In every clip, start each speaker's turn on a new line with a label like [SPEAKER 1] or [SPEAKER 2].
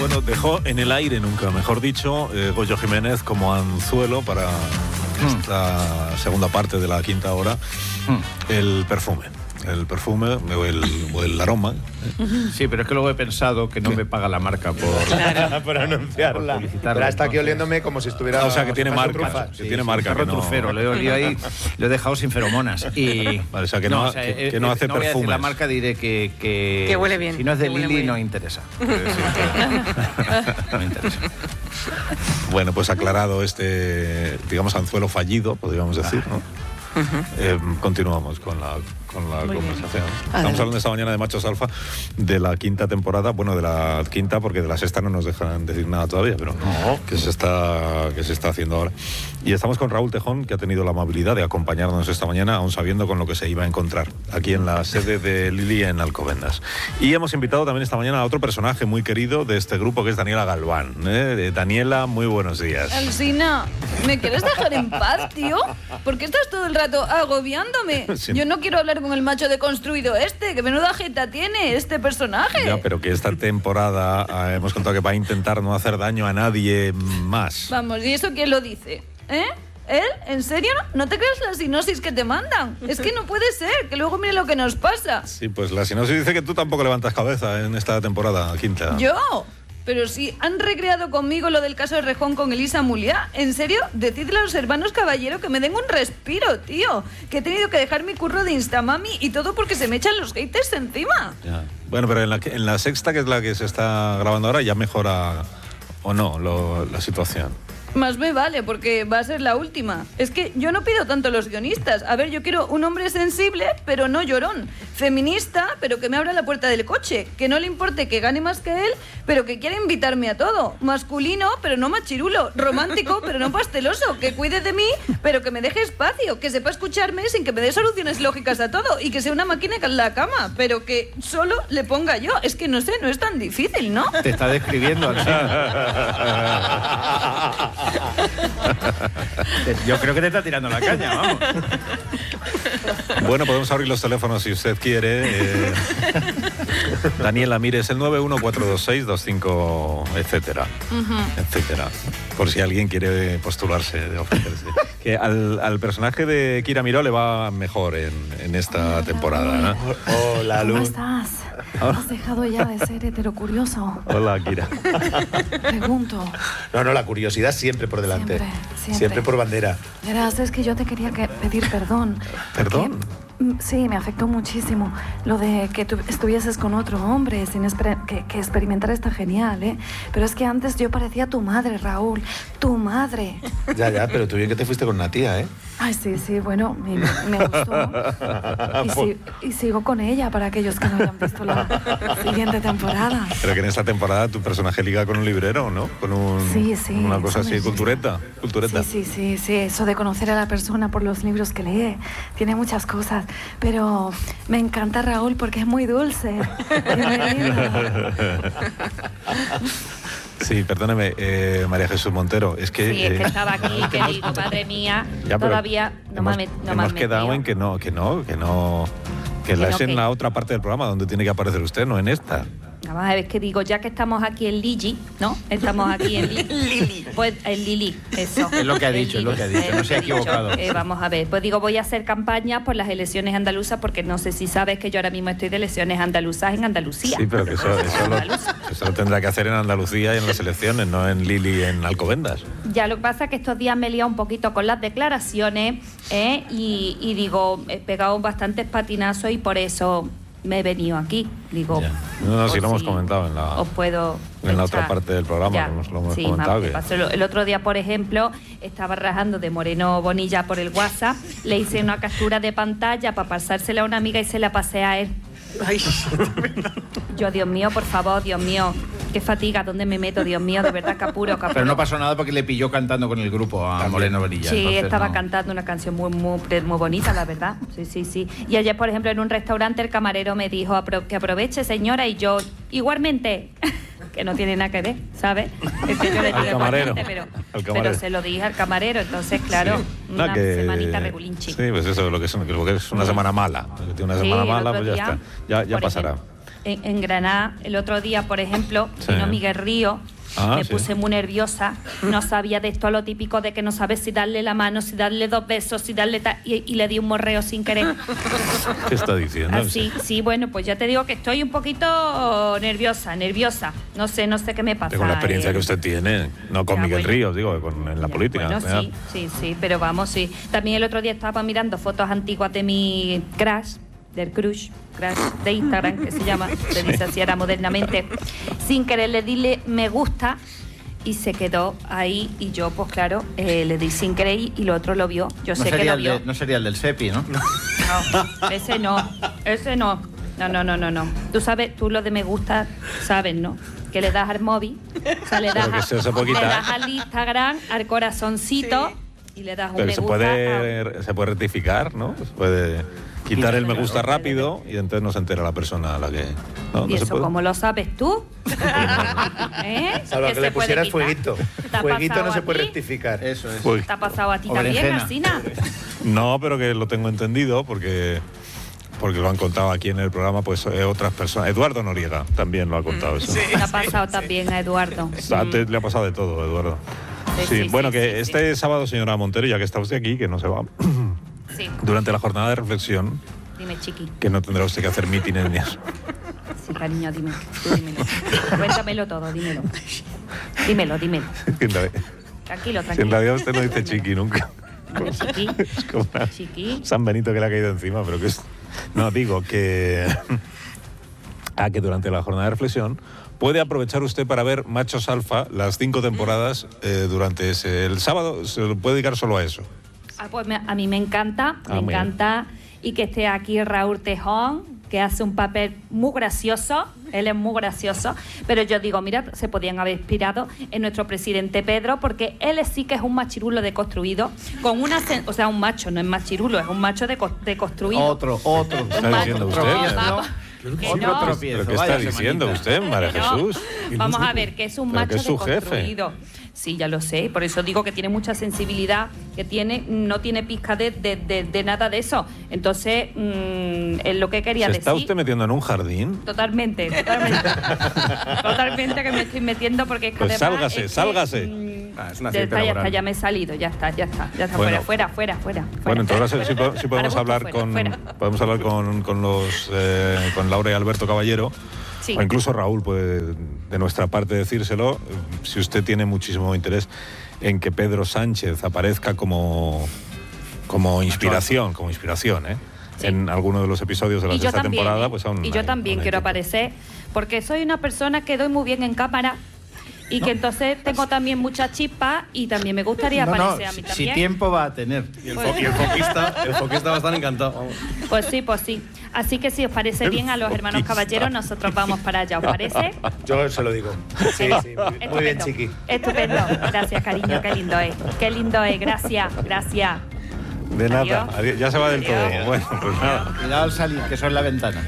[SPEAKER 1] Bueno, dejó en el aire, nunca mejor dicho, Goyo Jiménez como anzuelo para esta segunda parte de la quinta hora, el perfume o el aroma.
[SPEAKER 2] Sí, pero es que luego he pensado que no me paga la marca
[SPEAKER 3] por anunciarla. Pero está aquí oliéndome como si estuviera...
[SPEAKER 1] O sea, que tiene marca.
[SPEAKER 2] Sí,
[SPEAKER 1] tiene marca.
[SPEAKER 2] Que no... trufero, le he olido ahí, lo he dejado sin feromonas. Y...
[SPEAKER 1] Vale, o sea, que no hace
[SPEAKER 2] no voy a
[SPEAKER 1] perfumes.
[SPEAKER 2] decir la marca, diré que
[SPEAKER 4] huele bien.
[SPEAKER 2] Si no es de Lili, no interesa. No me interesa.
[SPEAKER 1] Bueno, pues aclarado este, digamos, anzuelo fallido, podríamos decir, ¿no? Continuamos con la conversación. Estamos hablando esta mañana de Machos Alfa, de la quinta temporada, bueno, de la quinta, porque de la sexta no nos dejan decir nada todavía, pero que se está haciendo ahora. Y estamos con Raúl Tejón, que ha tenido la amabilidad de acompañarnos esta mañana, aún sabiendo con lo que se iba a encontrar aquí en la sede de Lili en Alcobendas. Y hemos invitado también esta mañana a otro personaje muy querido de este grupo, que es Daniela Galván. Daniela, muy buenos días.
[SPEAKER 5] Alsina, ¿me quieres dejar en paz, tío? ¿Por qué estás todo el rato agobiándome? Sí. Yo no quiero hablar con el macho deconstruido que menuda jeta tiene este personaje.
[SPEAKER 1] Ya, pero que esta temporada hemos contado que va a intentar no hacer daño a nadie más.
[SPEAKER 5] Vamos, ¿y eso quién lo dice? ¿Él? ¿En serio? ¿No te crees la sinopsis que te mandan? Es que no puede ser, que luego mire lo que nos pasa.
[SPEAKER 1] Sí, pues la sinopsis dice que tú tampoco levantas cabeza en esta temporada quinta.
[SPEAKER 5] ¿Yo? Pero si han recreado conmigo lo del caso de Rejón con Elisa Muliá, ¿en serio? Decidle a los hermanos Caballero que me den un respiro, tío. Que he tenido que dejar mi curro de Instamami y todo porque se me echan los haters encima.
[SPEAKER 1] Ya. Bueno, pero en la sexta, que es la que se está grabando ahora, ya mejora o no la situación.
[SPEAKER 5] Más me vale, porque va a ser la última. Es que yo no pido tanto a los guionistas. A ver, yo quiero un hombre sensible, pero no llorón. Feminista, pero que me abra la puerta del coche. Que no le importe que gane más que él, pero que quiera invitarme a todo. Masculino, pero no machirulo. Romántico, pero no pasteloso. Que cuide de mí, pero que me deje espacio. Que sepa escucharme sin que me dé soluciones lógicas a todo. Y que sea una máquina en la cama, pero que solo le ponga yo. Es que no sé, no es tan difícil, ¿no?
[SPEAKER 2] Te está describiendo, Yo creo que te está tirando la caña, vamos.
[SPEAKER 1] Bueno, podemos abrir los teléfonos si usted quiere. Daniela, mire, es el 9142625, etcétera, etcétera. Por si alguien quiere postularse, de ofrecerse. Que al personaje de Kira Miró le va mejor en esta temporada, ¿no?
[SPEAKER 6] Hola, Luz.
[SPEAKER 7] ¿Cómo estás? ¿Has dejado ya de ser heterocurioso?
[SPEAKER 1] Hola, Kira.
[SPEAKER 7] Pregunto.
[SPEAKER 3] No, la curiosidad siempre por delante. Siempre por bandera.
[SPEAKER 7] Verás, es que yo te quería pedir perdón.
[SPEAKER 1] ¿Perdón?
[SPEAKER 7] Sí, me afectó muchísimo lo de que tú estuvieses con otro hombre sin que experimentar está genial, ¿eh? Pero es que antes yo parecía tu madre, Raúl, tu madre.
[SPEAKER 3] Ya, pero tú bien que te fuiste con una tía, ¿eh?
[SPEAKER 7] Ay, sí, bueno, me gustó. Y sigo con ella para aquellos que no hayan visto la siguiente temporada.
[SPEAKER 1] Pero que en esta temporada tu personaje liga con un librero, ¿no? Con una cosa así, cultureta.
[SPEAKER 7] Sí, eso de conocer a la persona por los libros que lee, tiene muchas cosas. Pero me encanta Raúl porque es muy dulce.
[SPEAKER 1] Sí, perdóneme, María Jesús Montero, es que...
[SPEAKER 8] Sí, es que estaba aquí, que digo, madre mía, ya, todavía no me
[SPEAKER 1] hemos quedado en que la es en la otra parte del programa donde tiene que aparecer usted, no en esta.
[SPEAKER 8] Vamos a ver, que digo, ya que estamos aquí en Lili, ¿no? Estamos aquí en Lili. Pues en Lili, eso.
[SPEAKER 2] Es lo que ha dicho, no se ha equivocado.
[SPEAKER 8] Vamos a ver, pues digo, voy a hacer campaña por las elecciones andaluzas, porque no sé si sabes que yo ahora mismo estoy de elecciones andaluzas en Andalucía.
[SPEAKER 1] Sí, pero que eso lo tendrá que hacer en Andalucía y en las elecciones, no en Lili, en Alcobendas.
[SPEAKER 8] Ya, lo que pasa es que estos días me he liado un poquito con las declaraciones, y digo, he pegado bastantes patinazos y por eso me he venido aquí, digo.
[SPEAKER 1] No, sí lo hemos comentado en la otra parte del programa, lo hemos comentado.
[SPEAKER 8] El otro día, por ejemplo, estaba rajando de Moreno Bonilla por el WhatsApp, le hice una captura de pantalla para pasársela a una amiga y se la pasé a él.
[SPEAKER 4] Ay,
[SPEAKER 8] yo, Dios mío, por favor, Dios mío, qué fatiga, ¿dónde me meto? Dios mío, de verdad, que apuro.
[SPEAKER 2] Pero no pasó nada porque le pilló cantando con el grupo a Moreno Bonilla.
[SPEAKER 8] Sí, estaba cantando una canción muy bonita, la verdad. Sí. Y ayer, por ejemplo, en un restaurante el camarero me dijo que aproveche, señora, y yo, igualmente, que no tiene nada que ver, ¿sabes? Es que yo le digo igualmente, pero se lo dije al camarero, entonces, claro, una semanita regulinchi.
[SPEAKER 1] Sí, pues eso es lo que es una semana mala. Tiene una semana mala, pues ya está. Ya pasará.
[SPEAKER 8] en Granada, el otro día, por ejemplo, vino Miguel Río. Me puse muy nerviosa, no sabía de esto, lo típico de que no sabes si darle la mano, si darle 2 besos, si darle y le di un morreo sin querer.
[SPEAKER 1] ¿Qué está diciendo?
[SPEAKER 8] Así, sí, bueno, pues ya te digo que estoy un poquito nerviosa. No sé qué me pasa.
[SPEAKER 1] Con la experiencia que usted tiene, no con Miguel Ríos, digo, en la política.
[SPEAKER 8] Bueno, sí, pero vamos, sí. También el otro día estaba mirando fotos antiguas de mi crush de Instagram, que se llama, se dice así ahora modernamente. Sin querer le di me gusta y se quedó ahí, y yo, pues claro, le di sin querer y lo otro lo vio. Yo sé que lo vio.
[SPEAKER 2] No sería el del Sepi, ¿no?
[SPEAKER 8] No, ese no. No. Tú lo de me gusta, sabes, ¿no? Que le das al móvil, o sea, le das al Instagram, al corazoncito, y le das un me gusta.
[SPEAKER 1] Se puede rectificar, ¿no? Se puede quitar el me gusta rápido y entonces no se entera la persona a la que...
[SPEAKER 8] ¿Y eso cómo lo sabes tú?
[SPEAKER 3] Salvo que le pusieras fueguito. Fueguito no se puede rectificar.
[SPEAKER 2] Eso es.
[SPEAKER 8] ¿Te ha pasado a ti también, Alsina?
[SPEAKER 1] No, pero que lo tengo entendido porque lo han contado aquí en el programa, pues otras personas. Eduardo Noriega también lo ha contado eso.
[SPEAKER 8] Le ha pasado también a Eduardo.
[SPEAKER 1] Antes le ha pasado de todo, Eduardo. Sí, bueno, que este sábado, señora Montero, ya que está usted aquí, que no se va, durante la jornada de reflexión,
[SPEAKER 8] dime, chiqui,
[SPEAKER 1] que no tendrá usted que hacer mítines ni eso.
[SPEAKER 8] Sí, cariño, dime, tú dímelo. Cuéntamelo todo, dímelo. Dímelo. Tranquilo.
[SPEAKER 1] Si en realidad usted no dice chiqui nunca.
[SPEAKER 8] Chiqui.
[SPEAKER 1] Es como San Benito que le ha caído encima, pero que es... No, digo que... que durante la jornada de reflexión puede aprovechar usted para ver Machos Alfa, las 5 temporadas, durante el sábado se lo puede dedicar solo a eso.
[SPEAKER 8] Pues a mí me encanta, y que esté aquí Raúl Tejón, que hace un papel muy gracioso, él es muy gracioso, pero yo digo, mira, se podían haber inspirado en nuestro presidente Pedro, porque él sí que es un machirulo deconstruido, con o sea, un macho, no es machirulo, es un macho deconstruido.
[SPEAKER 2] Otro.
[SPEAKER 1] ¿Qué está diciendo usted? ¿Pero qué está diciendo usted, María Jesús?
[SPEAKER 8] Vamos a ver, que es un macho deconstruido. Jefe. Sí, ya lo sé, por eso digo que tiene mucha sensibilidad, no tiene pizca de nada de eso. Entonces, es lo que quería decir.
[SPEAKER 1] ¿Se está usted metiendo en un jardín?
[SPEAKER 8] Totalmente. Totalmente que me estoy metiendo, porque es que
[SPEAKER 1] pues además, sálgase.
[SPEAKER 2] Es una ya
[SPEAKER 8] está, ya me he salido, ya está, bueno, fuera.
[SPEAKER 1] Bueno, entonces sí podemos hablar con Laura y Alberto Caballero. Sí. O incluso Raúl puede, de nuestra parte, decírselo, si usted tiene muchísimo interés en que Pedro Sánchez aparezca como inspiración, sí, en alguno de los episodios de la sexta temporada. Pues aún
[SPEAKER 8] yo también quiero aparecer, porque soy una persona que doy muy bien en cámara. Y que entonces tengo también mucha chispa y también me gustaría aparecer a mí también.
[SPEAKER 2] Si tiempo va a tener.
[SPEAKER 3] Y el foquista va a estar encantado.
[SPEAKER 8] Pues sí. Así que si os parece bien a los hermanos Caballeros, nosotros vamos para allá, ¿os parece?
[SPEAKER 3] Yo se lo digo. Sí. Muy bien, chiqui.
[SPEAKER 8] Estupendo. Gracias, cariño, qué lindo es. Gracias.
[SPEAKER 1] De nada. Adiós. Ya se va del todo. Bueno, pues nada.
[SPEAKER 2] Cuidado al salir, que eso es la ventana.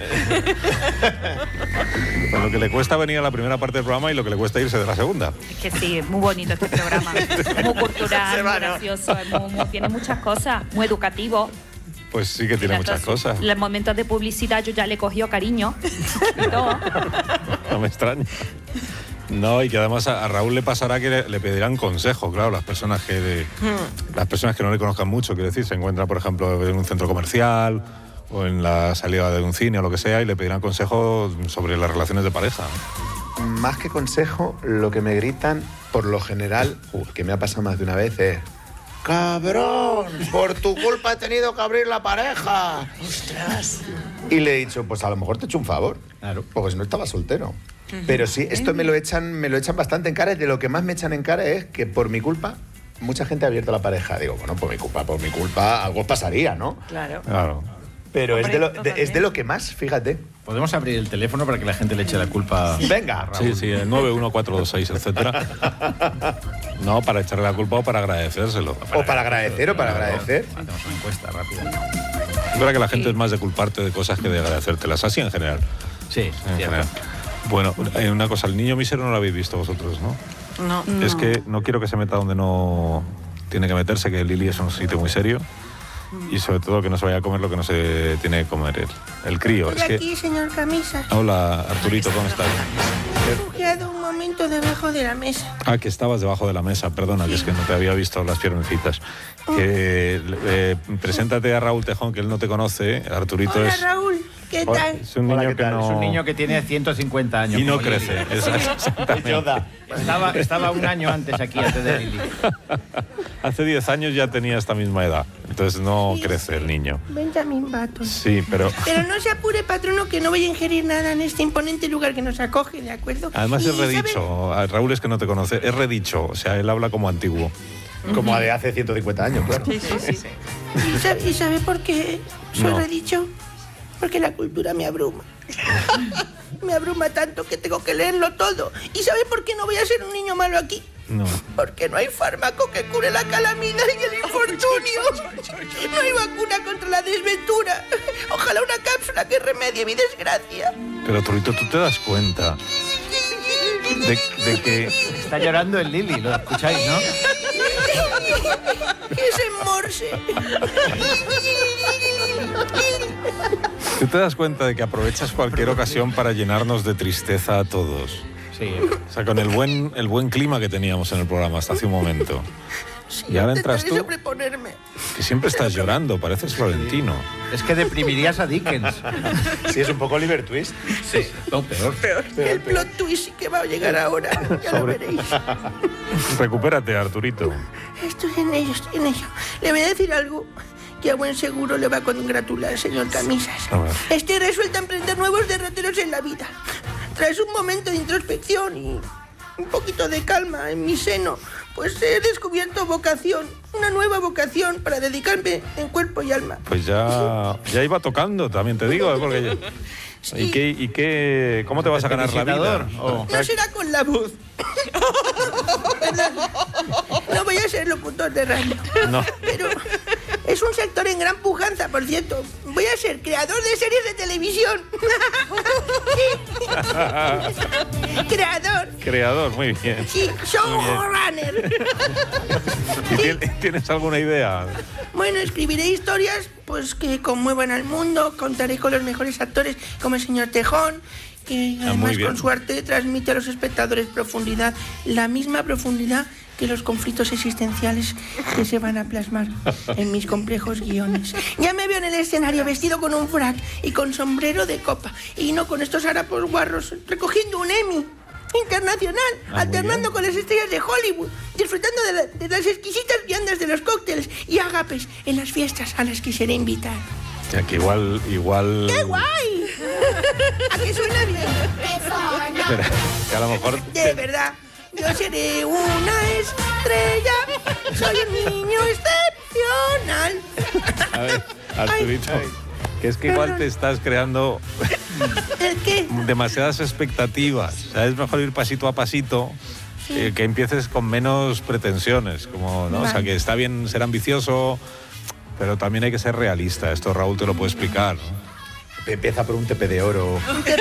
[SPEAKER 1] Con lo que le cuesta venir a la primera parte del programa y lo que le cuesta irse de la segunda.
[SPEAKER 8] Es que sí, es muy bonito este programa. Muy cultural, muy gracioso, tiene muchas cosas, muy educativo.
[SPEAKER 1] Pues sí que tiene muchas cosas.
[SPEAKER 8] En los momentos de publicidad yo ya le he cogido cariño y todo.
[SPEAKER 1] No me extraña. No, y que además a Raúl le pasará que le pedirán consejo, claro, las personas que no le conozcan mucho, quiero decir, se encuentran, por ejemplo, en un centro comercial o en la salida de un cine o lo que sea, y le pedirán consejo sobre las relaciones de pareja.
[SPEAKER 3] Más que consejo, lo que me gritan, por lo general, que me ha pasado más de una vez, es: ¡cabrón! Por tu culpa he tenido que abrir la pareja. ¡Ostras! Y le he dicho, pues a lo mejor te he hecho un favor. Claro. Porque si no estaba soltero. Pero sí, esto me lo echan bastante en cara, y de lo que más me echan en cara es que por mi culpa mucha gente ha abierto la pareja. Digo, bueno, por mi culpa algo pasaría, ¿no?
[SPEAKER 8] Claro.
[SPEAKER 3] Pero es de lo que más, fíjate.
[SPEAKER 2] Podemos abrir el teléfono para que la gente le eche la culpa.
[SPEAKER 3] Venga, Raúl.
[SPEAKER 1] Sí, el 91426, etcétera. No, para echarle la culpa o para agradecérselo.
[SPEAKER 3] O para agradecer.
[SPEAKER 2] Hacemos una encuesta rápida.
[SPEAKER 1] Es verdad que la gente es más de culparte de cosas que de agradecértelas, así en general.
[SPEAKER 2] Sí,
[SPEAKER 1] en general. Bueno, una cosa, el niño mísero no lo habéis visto vosotros, ¿no?
[SPEAKER 5] No.
[SPEAKER 1] Es que no quiero que se meta donde no tiene que meterse, que Lili es un sitio muy serio. Y sobre todo que no se vaya a comer lo que no se tiene que comer el crío.
[SPEAKER 4] Estoy aquí, señor Camisas.
[SPEAKER 1] Hola, Arturito, ¿cómo estás?
[SPEAKER 4] He bugueado un momento debajo de la mesa.
[SPEAKER 1] Ah, que estabas debajo de la mesa, perdona, que es que no te había visto las piernecitas. Preséntate a Raúl Tejón, que él no te conoce. Arturito
[SPEAKER 4] Hola,
[SPEAKER 1] es...
[SPEAKER 4] Raúl. ¿Qué tal?
[SPEAKER 1] Es un niño que no...
[SPEAKER 2] Es un niño que tiene 150 años.
[SPEAKER 1] Y no
[SPEAKER 2] como
[SPEAKER 1] crece.
[SPEAKER 2] Lili.
[SPEAKER 1] Exactamente.
[SPEAKER 2] Estaba un año antes aquí, antes de Lili.
[SPEAKER 1] Hace 10 años ya tenía esta misma edad, entonces no crece el niño.
[SPEAKER 4] Benjamin Button.
[SPEAKER 1] Sí, pero...
[SPEAKER 4] Pero no se apure, patrono, que no voy a ingerir nada en este imponente lugar que nos acoge, ¿de acuerdo?
[SPEAKER 1] Además
[SPEAKER 4] Y,
[SPEAKER 1] es redicho. Raúl es que no te conoce. Es redicho, o sea, él habla como antiguo.
[SPEAKER 3] Como de hace 150 años, claro.
[SPEAKER 4] ¿Y sabe por qué soy
[SPEAKER 1] No.
[SPEAKER 4] redicho? Porque la cultura me abruma. Me abruma tanto que tengo que leerlo todo. ¿Y sabe por qué no voy a ser un niño malo aquí?
[SPEAKER 1] No.
[SPEAKER 4] Porque no hay fármaco que cure la calamidad y el infortunio. No hay vacuna contra la desventura. Ojalá una cápsula que remedie mi desgracia.
[SPEAKER 1] Pero Arturito, tú te das cuenta de que...
[SPEAKER 2] Está llorando el Lili, lo escucháis, ¿no?
[SPEAKER 4] Es en Morse.
[SPEAKER 1] Tú te das cuenta de que aprovechas cualquier ocasión para llenarnos de tristeza a todos.
[SPEAKER 2] Sí.
[SPEAKER 1] O sea, con el buen clima que teníamos en el programa hasta hace un momento. Y ahora entras
[SPEAKER 4] Intentaré
[SPEAKER 1] tú,
[SPEAKER 4] sobreponerme.
[SPEAKER 1] que siempre estás llorando, pareces Florentino.
[SPEAKER 2] Es que deprimirías a Dickens.
[SPEAKER 3] Sí, es un poco Oliver Twist.
[SPEAKER 2] Sí. No, peor.
[SPEAKER 4] El plot twist que va a llegar ahora. Ya lo veréis.
[SPEAKER 1] Recupérate, Arturito.
[SPEAKER 4] Estoy en ello, estoy en ello. Le voy a decir algo que a buen seguro le va a congratular, señor Camisas.
[SPEAKER 1] A ver.
[SPEAKER 4] Estoy resuelta a emprender nuevos derroteros en la vida. Tras un momento de introspección y un poquito de calma en mi seno, pues he descubierto vocación, una nueva vocación para dedicarme en cuerpo y alma.
[SPEAKER 1] Pues ya iba tocando, también te digo. Porque
[SPEAKER 4] Sí.
[SPEAKER 1] ¿Y qué, cómo te vas a ganar la vida?
[SPEAKER 2] ¿O?
[SPEAKER 4] No será con la voz. Perdón. No voy a ser locutor de radio.
[SPEAKER 1] No.
[SPEAKER 4] Pero es un sector en gran pujanza, por cierto. Voy a ser creador de series de televisión. Creador.
[SPEAKER 1] Creador, muy bien.
[SPEAKER 4] Sí, showrunner.
[SPEAKER 1] ¿Y tienes alguna idea?
[SPEAKER 4] Bueno, escribiré historias pues que conmuevan al mundo, contaré con los mejores actores como el señor Tejón, que
[SPEAKER 1] muy
[SPEAKER 4] además
[SPEAKER 1] bien.
[SPEAKER 4] con su arte transmite a los espectadores profundidad, la misma profundidad que los conflictos existenciales que se van a plasmar en mis complejos guiones. Ya me veo en el escenario vestido con un frac y con sombrero de copa, y no con estos harapos guarros, recogiendo un Emmy internacional, alternando con las estrellas de Hollywood, disfrutando de las exquisitas viandas de los cócteles y agapes en las fiestas a las que seré invitar.
[SPEAKER 1] Ya que igual...
[SPEAKER 4] ¡Qué guay! ¿A qué suena bien?
[SPEAKER 1] Espera, que a lo mejor...
[SPEAKER 4] De verdad, yo seré una estrella, soy un niño excepcional.
[SPEAKER 1] A ver, Arturito, que es que igual te estás creando
[SPEAKER 4] ¿El qué?
[SPEAKER 1] demasiadas expectativas. O sea, es mejor ir pasito a pasito, que empieces con menos pretensiones. Como, ¿no? O sea,
[SPEAKER 4] Vale.
[SPEAKER 1] que está bien ser ambicioso, pero también hay que ser realista. Esto Raúl te lo puede explicar, ¿no?
[SPEAKER 3] Empieza por un TP de oro,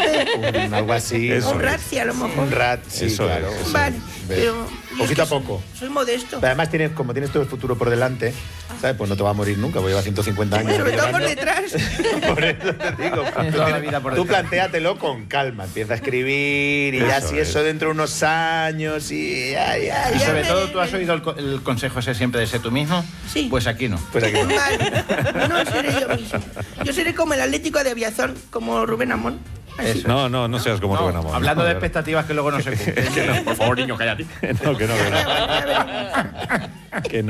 [SPEAKER 3] algo así.
[SPEAKER 1] Eso
[SPEAKER 4] Un
[SPEAKER 1] es.
[SPEAKER 4] ratzi a lo mejor.
[SPEAKER 3] Un rat, sí,
[SPEAKER 1] Eso
[SPEAKER 3] claro.
[SPEAKER 1] es.
[SPEAKER 4] Vale, pero...
[SPEAKER 3] Poquito a poco.
[SPEAKER 4] Soy modesto.
[SPEAKER 3] Pero además, como tienes todo el futuro por delante, ¿sabes? Pues no te va a morir nunca, porque lleva 150 años.
[SPEAKER 4] Sobre todo por
[SPEAKER 3] llevando.
[SPEAKER 4] detrás.
[SPEAKER 3] Por eso te digo.
[SPEAKER 2] Tienes toda la vida por
[SPEAKER 3] Tú
[SPEAKER 2] detrás.
[SPEAKER 3] plantéatelo con calma. Empieza a escribir y ya
[SPEAKER 1] Eso
[SPEAKER 3] si
[SPEAKER 1] es.
[SPEAKER 3] eso dentro de unos años y ya.
[SPEAKER 2] Y
[SPEAKER 4] Ya
[SPEAKER 2] sobre
[SPEAKER 4] me-
[SPEAKER 2] todo, ¿tú has oído el consejo ese siempre de ser tú mismo?
[SPEAKER 4] Sí.
[SPEAKER 2] Pues aquí no.
[SPEAKER 3] Pues aquí.
[SPEAKER 4] Vale, no seré yo mismo. Yo seré como el Atlético de Aviación, como Rubén Amón. Así.
[SPEAKER 2] Eso.
[SPEAKER 1] No seas como Rubén Amón.
[SPEAKER 2] Hablando
[SPEAKER 1] ¿no?
[SPEAKER 2] de expectativas que luego no se cumplen.
[SPEAKER 3] Por favor, niño, cállate.
[SPEAKER 1] No, que no.
[SPEAKER 4] Ya veremos.
[SPEAKER 1] Que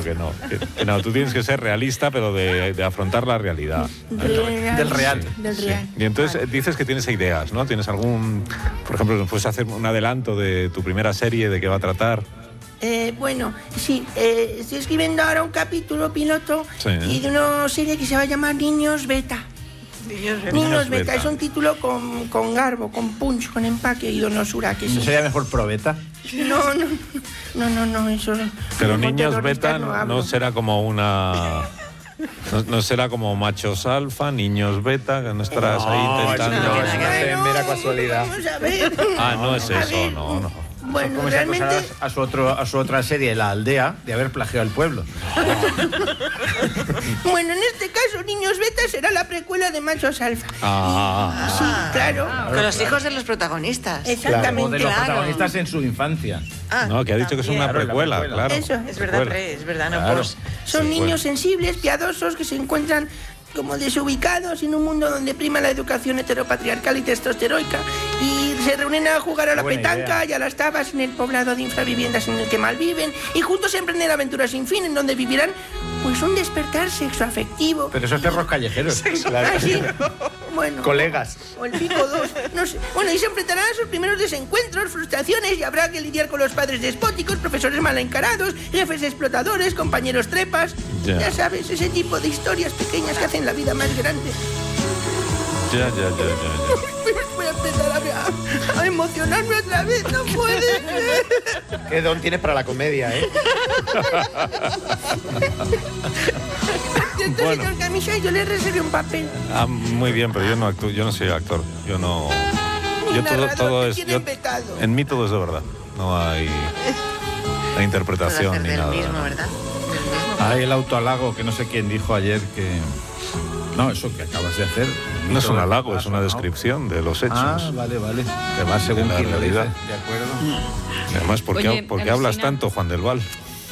[SPEAKER 1] no, tú tienes que ser realista, pero de afrontar la realidad.
[SPEAKER 2] Del real.
[SPEAKER 4] Del real.
[SPEAKER 1] Y entonces dices que tienes ideas, ¿no? ¿Tienes algún, por ejemplo, nos puedes hacer un adelanto de tu primera serie, de qué va a tratar?
[SPEAKER 4] Bueno, sí, estoy escribiendo ahora un capítulo piloto
[SPEAKER 1] Sí.
[SPEAKER 4] y de una serie que se va a llamar Niños Beta. Niños Beta.
[SPEAKER 1] Beta.
[SPEAKER 4] Es un título con garbo, con punch, con empaque y donosura. Que
[SPEAKER 2] ¿No
[SPEAKER 4] sí.
[SPEAKER 2] sería mejor probeta?
[SPEAKER 4] No, eso...
[SPEAKER 1] Pero
[SPEAKER 4] con
[SPEAKER 1] Niños
[SPEAKER 4] terroristas
[SPEAKER 1] Beta no
[SPEAKER 4] hablo.
[SPEAKER 1] será como una... No será como machos alfa, niños beta, que no estarás ahí intentando...
[SPEAKER 3] no, eso no es mera casualidad.
[SPEAKER 4] Vamos a ver.
[SPEAKER 1] Ah, no es
[SPEAKER 4] A
[SPEAKER 1] eso,
[SPEAKER 4] ver,
[SPEAKER 1] no.
[SPEAKER 4] Bueno,
[SPEAKER 2] ¿Cómo se
[SPEAKER 4] realmente...
[SPEAKER 2] acusará a su otra serie, La Aldea, de haber plagiado el pueblo?
[SPEAKER 4] Bueno, en este caso, Niños Beta será la precuela de Machos Alfa. Sí, claro.
[SPEAKER 6] Con los hijos de los protagonistas.
[SPEAKER 4] Exactamente.
[SPEAKER 2] O de los protagonistas en su infancia.
[SPEAKER 1] No, que ha dicho que es una precuela, claro.
[SPEAKER 4] Eso.
[SPEAKER 6] Es verdad, es verdad. No,
[SPEAKER 2] Claro.
[SPEAKER 6] pues,
[SPEAKER 4] Son niños sensibles, piadosos, que se encuentran como desubicados en un mundo donde prima la educación heteropatriarcal y testosteroica, y se reúnen a jugar a la
[SPEAKER 2] Buena
[SPEAKER 4] petanca
[SPEAKER 2] idea.
[SPEAKER 4] y a las tabas en el poblado de infraviviendas en el que malviven, y juntos emprenden aventuras sin fin en donde vivirán pues un despertar sexoafectivo.
[SPEAKER 2] Pero esos perros callejeros.
[SPEAKER 4] Ah, sí. Bueno.
[SPEAKER 3] Colegas.
[SPEAKER 4] O el pico 2, no sé. Bueno, y se enfrentarán a sus primeros desencuentros, frustraciones, y habrá que lidiar con los padres despóticos, profesores mal encarados, jefes explotadores, compañeros trepas. Ya sabes, ese tipo de historias pequeñas que hacen la vida más grande.
[SPEAKER 1] Ya.
[SPEAKER 4] Voy a empezar a emocionarme otra vez, no puede ser.
[SPEAKER 3] Qué don tienes para la comedia, ¿eh?
[SPEAKER 4] Cierto,
[SPEAKER 1] Bueno.
[SPEAKER 4] señor Camisa, yo le reservé un papel.
[SPEAKER 1] Muy bien, pero yo no actúo, yo no soy actor. Yo no.
[SPEAKER 4] Ni
[SPEAKER 1] Yo
[SPEAKER 4] narrador,
[SPEAKER 1] todo
[SPEAKER 4] me
[SPEAKER 1] es.
[SPEAKER 4] tienen vetado.
[SPEAKER 1] En mí todo es de verdad. No hay la interpretación
[SPEAKER 6] puede hacer
[SPEAKER 1] ni
[SPEAKER 6] del
[SPEAKER 1] nada.
[SPEAKER 6] mismo, ¿verdad? Del mismo.
[SPEAKER 2] Hay el autohalago, que no sé quién dijo ayer que... No, eso que acabas de hacer.
[SPEAKER 1] No es un halago, es una descripción de los hechos.
[SPEAKER 2] Ah, vale. Que va según
[SPEAKER 1] la
[SPEAKER 2] quien lo dice.
[SPEAKER 1] realidad.
[SPEAKER 2] De acuerdo.
[SPEAKER 1] Además, ¿por qué,
[SPEAKER 5] Oye,
[SPEAKER 1] por qué hablas
[SPEAKER 5] alucina.
[SPEAKER 1] tanto, Juan del Val?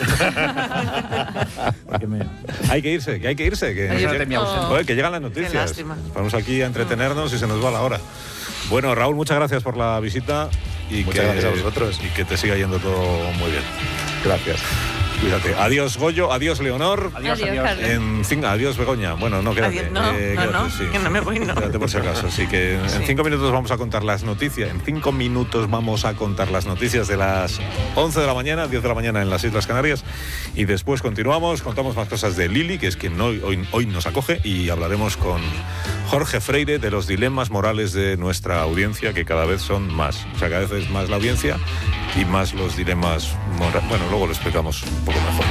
[SPEAKER 2] Porque me...
[SPEAKER 1] Hay que irse, que hay que irse. Que,
[SPEAKER 2] Fíjate mi ausencia.
[SPEAKER 1] Joder, que llegan las noticias.
[SPEAKER 6] Qué lástima.
[SPEAKER 1] Vamos aquí a entretenernos y se nos va la hora. Bueno, Raúl, muchas gracias por la visita y
[SPEAKER 3] Muchas gracias a vosotros.
[SPEAKER 1] Y que te siga yendo todo muy bien.
[SPEAKER 3] Gracias.
[SPEAKER 1] Cuídate. Adiós, Goyo. Adiós, Leonor.
[SPEAKER 8] Adiós, Carlos.
[SPEAKER 1] Adiós, Begoña. Bueno, no, quédate.
[SPEAKER 6] Adiós, no,
[SPEAKER 1] Quédate,
[SPEAKER 6] que no me voy, no.
[SPEAKER 1] Quédate por si acaso. Así que en 5 minutos vamos a contar las noticias. En 5 minutos vamos a contar las noticias de las 11 de la mañana, 10 de la mañana en las Islas Canarias. Y después continuamos, contamos más cosas de Lili, que es quien hoy nos acoge, y hablaremos con Jorge Freire de los dilemas morales de nuestra audiencia, que cada vez son más. O sea, cada vez es más la audiencia y más los dilemas morales. Bueno, luego lo explicamos un poco mejor.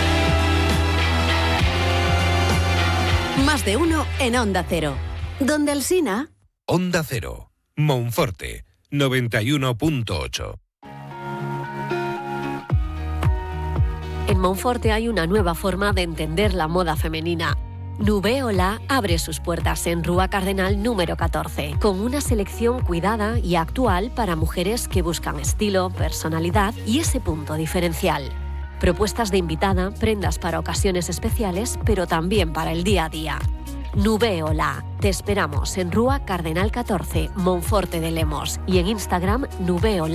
[SPEAKER 9] Más de uno en Onda Cero. Donde Alsina...
[SPEAKER 10] Onda Cero, Monforte, 91.8.
[SPEAKER 9] En Monforte hay una nueva forma de entender la moda femenina. Nubeola abre sus puertas en Rúa Cardenal número 14, con una selección cuidada y actual para mujeres que buscan estilo, personalidad y ese punto diferencial. Propuestas de invitada, prendas para ocasiones especiales, pero también para el día a día. Nubeola. Te esperamos en Rúa Cardenal 14, Monforte de Lemos, y en Instagram Nubeola.